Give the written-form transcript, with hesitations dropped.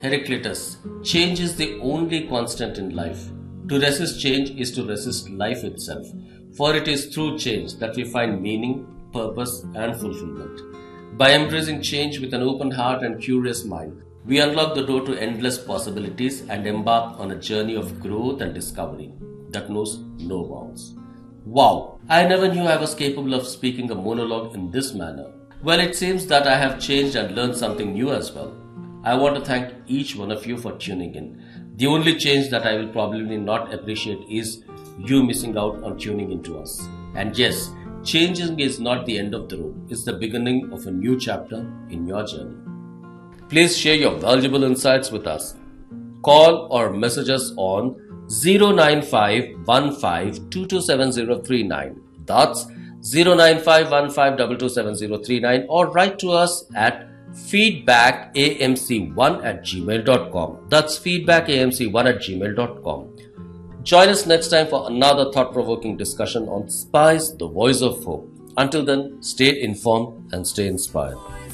Heraclitus, change is the only constant in life. To resist change is to resist life itself, for it is through change that we find meaning, purpose, and fulfillment. By embracing change with an open heart and curious mind, we unlock the door to endless possibilities and embark on a journey of growth and discovery that knows no bounds. Wow, I never knew I was capable of speaking a monologue in this manner. Well, it seems that I have changed and learned something new as well. I want to thank each one of you for tuning in. The only change that I will probably not appreciate is you missing out on tuning into us. And yes, changing is not the end of the road, it's the beginning of a new chapter in your journey. Please share your valuable insights with us. Call or message us on 09515227039. That's 09515227039, or write to us at feedbackamc1@gmail.com. That's feedbackamc1@gmail.com. Join us next time for another thought-provoking discussion on Spice, the voice of hope. Until then, stay informed and stay inspired.